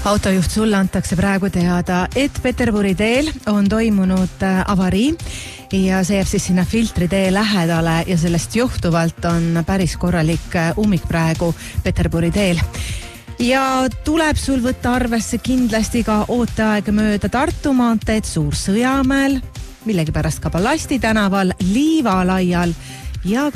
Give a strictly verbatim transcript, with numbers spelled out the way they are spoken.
Autojuht sulle antakse praegu teada, et Peterburi teel on toimunud avarii ja see jääb siis sinna filtri tee lähedale ja sellest johtuvalt on päris korralik ummik praegu Peterburi teel. Ja tuleb sul võtta arvesse kindlasti ka ooteaeg mööda Tartu maanteed Suur-Sõjamäel, millegipärast ka Ballasti tänaval, Liivalaial ja